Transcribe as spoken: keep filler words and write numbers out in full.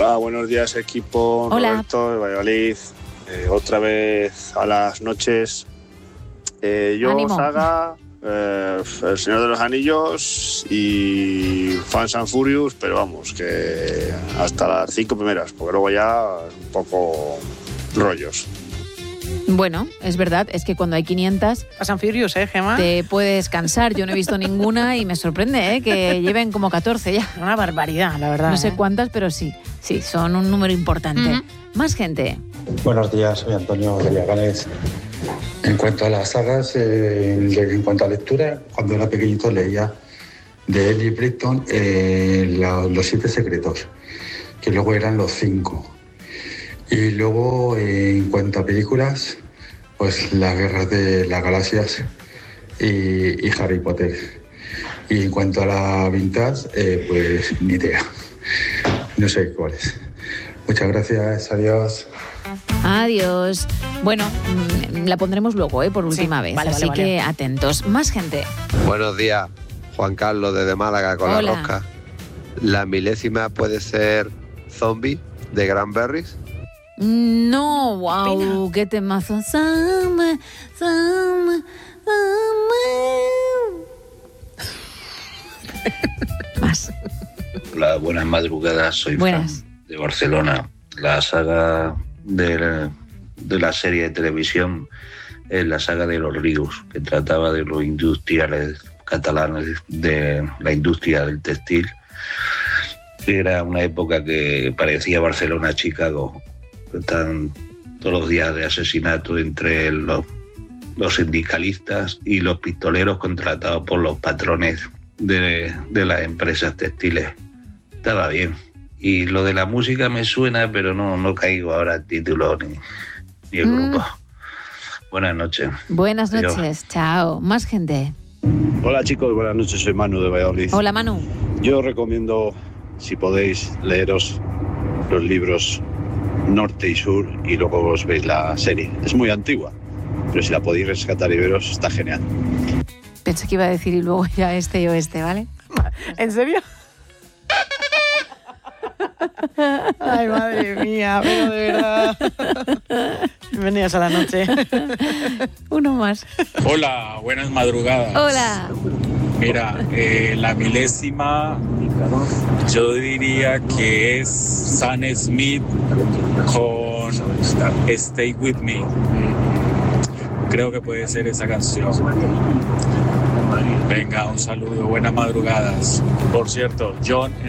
Hola, buenos días equipo. Hola. Roberto de Valladolid. Eh, otra vez a las noches. Eh, yo, Ánimo. saga, eh, El Señor de los Anillos y Fast and Furious, pero vamos, que hasta las cinco primeras, porque luego ya un poco rollos. Bueno, es verdad, es que cuando hay quinientas Fast and Furious, ¿eh, Gemma? te puedes cansar. Yo no he visto ninguna y me sorprende, ¿eh? Que lleven como catorce ya. Una barbaridad, la verdad. No sé ¿eh? cuántas, pero sí, sí, son un número importante. Ujú. Más gente. Buenos días, soy Antonio de Leganés. En cuanto a las sagas, eh, en cuanto a lectura, cuando era pequeñito leía de Ellie Britton eh, la- Los Siete Secretos, que luego eran los cinco. Y luego, eh, en cuanto a películas, pues Las Guerras de las Galaxias y, y Harry Potter. Y en cuanto a la vintage, eh, pues ni idea. No sé cuáles. Muchas gracias, adiós. Adiós. Bueno, mm, la pondremos luego, ¿eh? Por última Sí, vez. vale, así vale, que vale. atentos. Más gente. Buenos días, Juan Carlos desde Málaga con Hola. la rosca. La milésima puede ser Zombie de Cranberries. No, wow, qué temazo. Summer, summer, summer. Más. Hola, buenas madrugadas, soy Buenas. Fran de Barcelona. La saga de la, de la serie de televisión es la saga de los ríos, que trataba de los industriales catalanes, de la industria del textil. Era una época que parecía Barcelona-Chicago. Están todos los días de asesinato entre los, los sindicalistas y los pistoleros contratados por los patrones de, de las empresas textiles. Estaba bien. Y lo de la música me suena, pero no, no caigo ahora el título ni, ni el Mm. grupo. Buenas noches. Buenas Adiós. noches. Chao. Más gente. Hola chicos, buenas noches, soy Manu de Valladolid. Hola, Manu. Yo os recomiendo, si podéis, leeros los libros Norte y Sur y luego os veis la serie. Es muy antigua, pero si la podéis rescatar y veros, está genial. Pensé que iba a decir y luego ya este y oeste, ¿vale? ¿En serio? Ay, madre mía, pero de verdad. Bienvenidos a la noche. Uno más. Hola, buenas madrugadas. Hola. Mira, eh, la milésima, yo diría que es Sam Smith con Stay With Me. Creo que puede ser esa canción. Venga, un saludo, buenas madrugadas. Por cierto, John